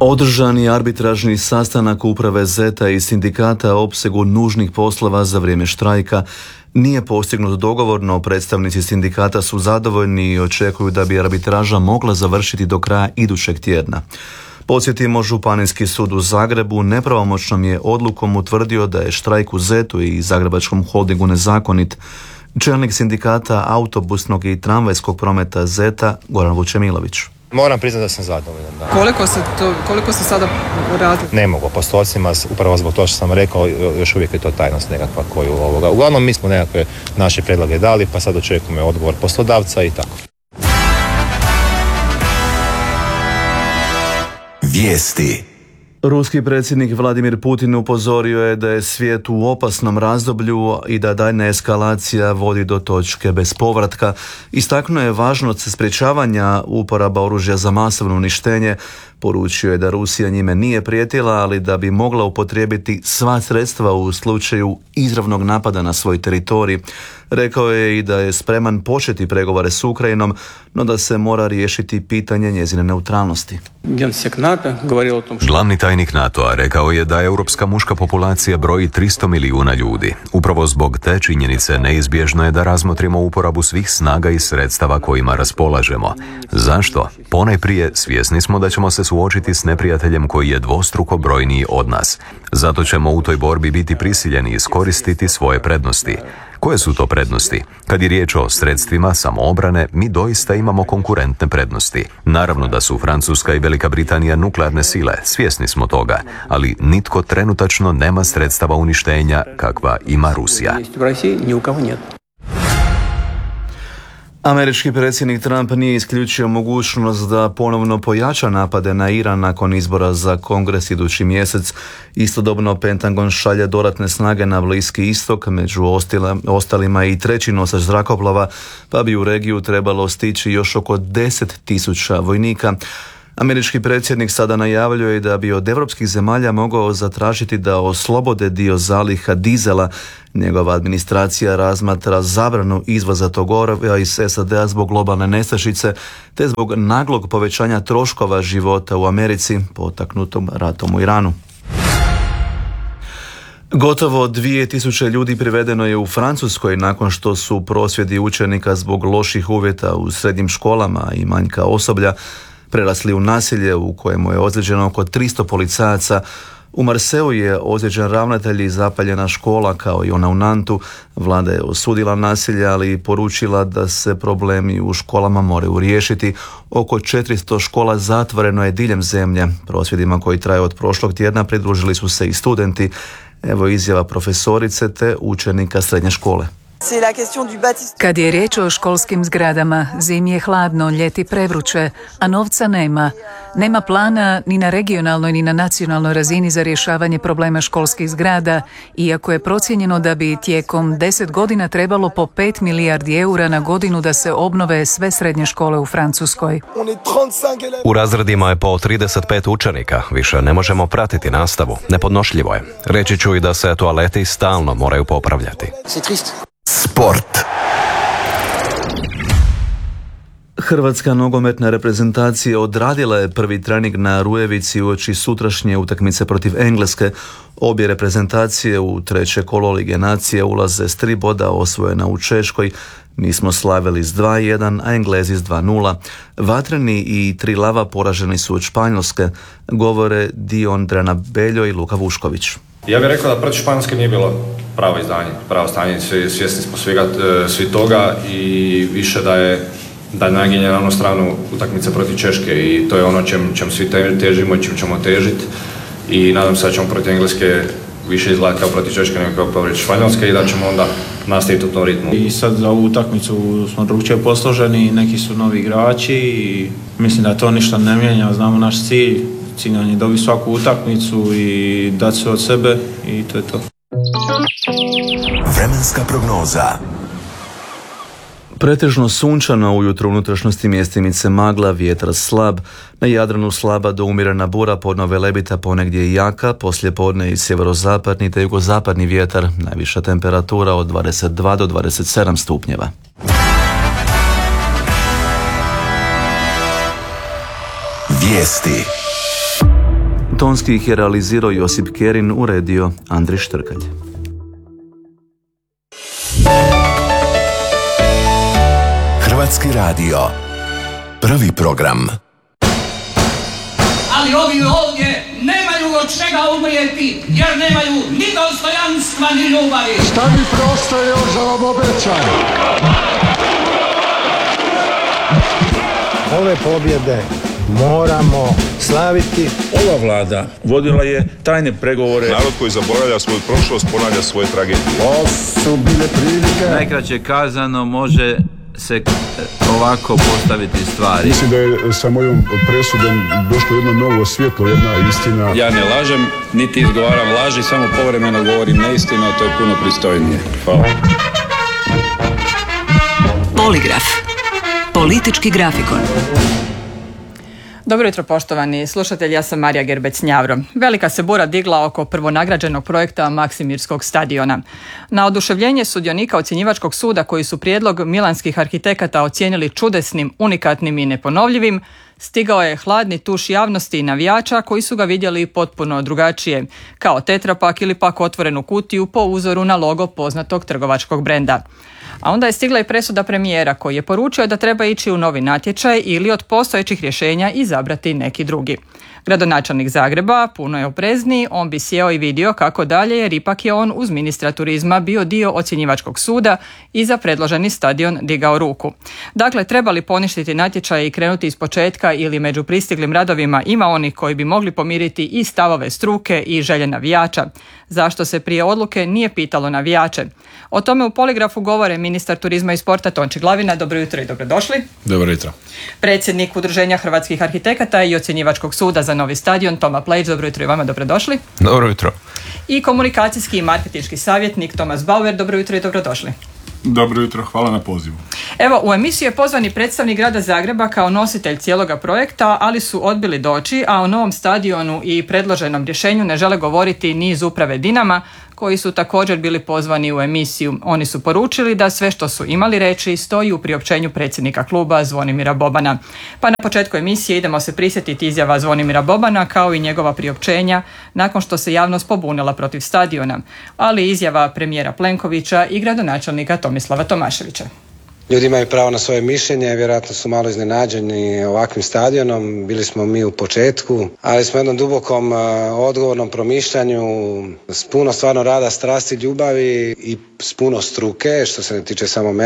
Održan je arbitražni sastanak uprave ZET-a i sindikata o opsegu nužnih poslova za vrijeme štrajka. Nije postignut dogovor, no predstavnici sindikata su zadovoljni i očekuju da bi arbitraža mogla završiti do kraja idućeg tjedna. Podsjetimo, Županijski sud u Zagrebu nepravomoćnom je odlukom utvrdio da je štrajk u ZET-u i Zagrebačkom holdingu nezakonit. Čelnik sindikata autobusnog i tramvajskog prometa ZET-a Goran Vučemilović. Moram priznati da sam zadovoljan. Da. Koliko se sada radi? Ne mogu po stocima, upravo zbog toga što sam rekao, još uvijek je to tajnost nekakva koju ovoga. Uglavnom mi smo nekakve naše prijedloge dali, pa sad očekujemo odgovor poslodavca i tako. Vijesti. Ruski predsjednik Vladimir Putin upozorio je da je svijet u opasnom razdoblju i da daljnja eskalacija vodi do točke bez povratka. Istaknuo je važnost sprječavanja uporaba oružja za masovno uništenje. Poručio je da Rusija njime nije prijetila, ali da bi mogla upotrijebiti sva sredstva u slučaju izravnog napada na svoj teritorij. Rekao je i da je spreman početi pregovore s Ukrajinom, no da se mora riješiti pitanje njezine neutralnosti. Glavni tajnik NATO-a rekao je da europska muška populacija broji 300 milijuna ljudi. Upravo zbog te činjenice neizbježno je da razmotrimo uporabu svih snaga i sredstava kojima raspolažemo. Zašto? Ponajprije svjesni smo da ćemo se suočiti s neprijateljem koji je dvostruko brojniji od nas. Zato ćemo u toj borbi biti prisiljeni iskoristiti svoje prednosti. Koje su to prednosti? Kad je riječ o sredstvima samoobrane, mi doista imamo konkurentne prednosti. Naravno da su Francuska i Velika Britanija nuklearne sile, svjesni smo toga, ali nitko trenutačno nema sredstava uništenja kakva ima Rusija. Američki predsjednik Trump nije isključio mogućnost da ponovno pojača napade na Iran nakon izbora za Kongres idući mjesec. Istodobno Pentagon šalje dodatne snage na Bliski istok, među ostalima i treći nosač zrakoplova, pa bi u regiju trebalo stići još oko 10.000 vojnika. Američki predsjednik sada najavljuje da bi od europskih zemalja mogao zatražiti da oslobode dio zaliha dizela. Njegova administracija razmatra zabranu izvoza tog goriva iz SAD-a zbog globalne nestašice te zbog naglog povećanja troškova života u Americi potaknutom ratom u Iranu. Gotovo 2000 ljudi privedeno je u Francuskoj nakon što su prosvjedi učenika zbog loših uvjeta u srednjim školama i manjka osoblja prerasli u nasilje u kojemu je ozlijeđeno oko 300 policajaca. U Marseju je ozlijeđen ravnatelj i zapaljena škola kao i ona u Nantu. Vlada je osudila nasilje, ali i poručila da se problemi u školama moraju riješiti. Oko 400 škola zatvoreno je diljem zemlje. Prosvjedima koji traju od prošlog tjedna pridružili su se i studenti. Evo izjava profesorice te učenika srednje škole. Kad je riječ o školskim zgradama, zimi je hladno, ljeti prevruće, a novca nema. Nema plana ni na regionalnoj ni na nacionalnoj razini za rješavanje problema školskih zgrada, iako je procijenjeno da bi tijekom 10 godina trebalo po 5 milijardi eura na godinu da se obnove sve srednje škole u Francuskoj. U razredima je po 35 učenika, više ne možemo pratiti nastavu. Nepodnošljivo je. Reći ću i da se toaleti stalno moraju popravljati. Sport. Hrvatska nogometna reprezentacija odradila je prvi trening na Rujevici uoči sutrašnje utakmice protiv Engleske. Obje reprezentacije u treće kolo Lige nacije ulaze s 3 boda osvojena u Češkoj. Mi smo slavili s 2-1, a Englezi s 2-0. Vatreni i 3 lava poraženi su od Španjolske, govore Dion Drenabeljo i Luka Vušković. Ja bih rekao da protiv Španjolske nije bilo pravo izdanje, pravo stanje, svjesni smo svi toga i više da je naginje na onu stranu utakmice protiv Češke i to je ono čem svi težimo i čem ćemo težiti i nadam se da ćemo protiv Engleske više izgledati kao protiv Češke nego kao protiv Španjolske i da ćemo onda nastaviti u tom ritmu. I sad za ovu utakmicu smo drugčije posloženi, neki su novi igrači i mislim da to ništa ne mijenja, znamo naš cilj nam je dobiti svaku utakmicu i dati sve od sebe i to je to. Vremenska prognoza. Pretežno sunčano, ujutro unutrašnjosti mjestimice magla, vjetar slab, na Jadranu slaba do umjerena bura, podno Velebita ponegdje i jaka, poslijepodne i sjeverozapadni te jugozapadni vjetar, najviša temperatura od 22 do 27 stupnjeva. Vijesti. Tonski ih je realizirao Josip Kerin, uredio Andri Štrkalj. Hrvatski radio. Prvi program. Ali ovi ovdje nemaju od čega umrijeti, jer nemaju ni dostojanstva ni ljubavi. Šta mi prosto još za vam obećam? Ove pobjede moramo slaviti. Ova vlada vodila je tajne pregovore. Narod koji zaboravlja svoju prošlost ponavlja svoje tragedije. Ovo su bile prilike. Najkraće kazano može se ovako postaviti stvari. Mislim da je sa mojom presudom došlo jedno novo svjetlo, jedna istina. Ja ne lažem, niti izgovaram laži, samo povremeno govorim neistinu, a to je puno pristojnije. Hvala. Poligraf. Politički grafikon. Dobro jutro poštovani slušatelji, ja sam Marija Gerbec-Njavro. Velika se bura digla oko prvonagrađenog projekta Maksimirskog stadiona. Na oduševljenje sudionika ocjenjivačkog suda koji su prijedlog milanskih arhitekata ocijenili čudesnim, unikatnim i neponovljivim, stigao je hladni tuš javnosti i navijača koji su ga vidjeli potpuno drugačije, kao tetrapak ili pak otvorenu kutiju po uzoru na logo poznatog trgovačkog brenda. A onda je stigla i presuda premijera koji je poručio da treba ići u novi natječaj ili od postojećih rješenja izabrati neki drugi. Gradonačelnik Zagreba puno je oprezniji, on bi sjeo i vidio kako dalje jer ipak je on uz ministra turizma bio dio ocjenjivačkog suda i za predloženi stadion digao ruku. Dakle, treba li poništiti natječaj i krenuti iz početka ili među pristiglim radovima ima onih koji bi mogli pomiriti i stavove struke i želje navijača. Zašto se prije odluke nije pitalo navijače? O tome u Poligrafu govore ministar turizma i sporta Tonči Glavina. Dobro jutro i dobrodošli. Dobro jutro. Predsjednik Udruženja hrvatskih arhitekata i ocjenjivačkog suda za novi stadion Toma Plejić. Dobro jutro i vama, dobrodošli. Dobro jutro. I komunikacijski i marketinški savjetnik Tomas Bauer. Dobro jutro i dobrodošli. Dobro jutro, hvala na pozivu. Evo, u emisiju je pozvani predstavnik grada Zagreba kao nositelj cijeloga projekta, ali su odbili doći, a o novom stadionu i predloženom rješenju ne žele govoriti ni iz uprave Dinama, koji su također bili pozvani u emisiju. Oni su poručili da sve što su imali reći stoji u priopćenju predsjednika kluba Zvonimira Bobana. Pa na početku emisije idemo se prisjetiti izjava Zvonimira Bobana kao i njegova priopćenja nakon što se javnost pobunila protiv stadiona, ali izjava premijera Plenkovića i gradonačelnika Tomislava Tomaševića. Ljudi imaju pravo na svoje mišljenje, vjerojatno su malo iznenađeni ovakvim stadionom, bili smo mi u početku, ali smo jednom dubokom odgovornom promišljanju, s puno stvarno rada, strasti, ljubavi i s puno struke, što se ne tiče samo mene.